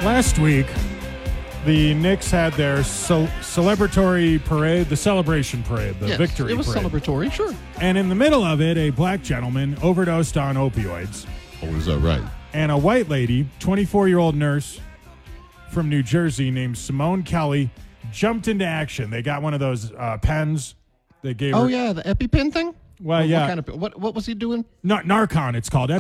Last week, the Knicks had their celebratory parade, the celebration parade, the victory parade. It was celebratory, sure. And in the middle of it, a black gentleman overdosed on opioids. Oh, is that right? And a white lady, 24-year-old nurse from New Jersey named Simone Kelly, jumped into action. They got one of those pens. They gave her. Oh, yeah, the EpiPen thing? Well, yeah. What was he doing? Narcon, it's called.